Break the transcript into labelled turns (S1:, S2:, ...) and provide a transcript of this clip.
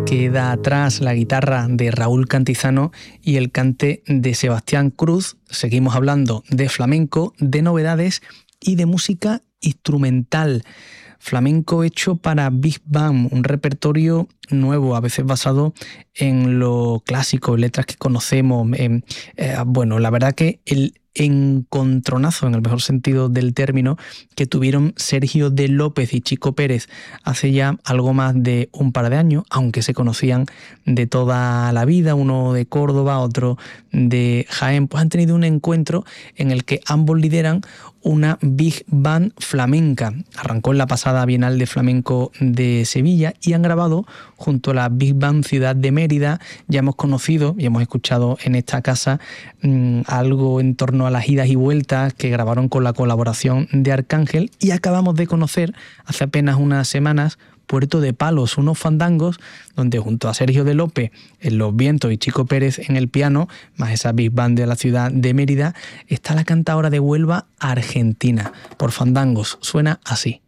S1: Queda atrás la guitarra de Raúl Cantizano y el cante de Sebastián Cruz. Seguimos hablando de flamenco, de novedades y de música instrumental. Flamenco hecho para Big Band, un repertorio nuevo, a veces basado en lo clásico, letras que conocemos. Bueno, la verdad que el encontronazo, en el mejor sentido del término, que tuvieron Sergio de López y Chico Pérez hace ya algo más de un par de años, aunque se conocían de toda la vida, uno de Córdoba, otro de Jaén, pues han tenido un encuentro en el que ambos lideran una Big Band flamenca. Arrancó en la pasada Bienal de Flamenco de Sevilla y han grabado junto a la Big Band Ciudad de Mérida. Ya hemos conocido y hemos escuchado en esta casa algo en torno a las idas y vueltas que grabaron con la colaboración de Arcángel, y acabamos de conocer hace apenas unas semanas Puerto de Palos, unos fandangos donde junto a Sergio de López en los vientos y Chico Pérez en el piano, más esa Big Band de la ciudad de Mérida, está la cantadora de Huelva, Argentina. Por fandangos, suena así.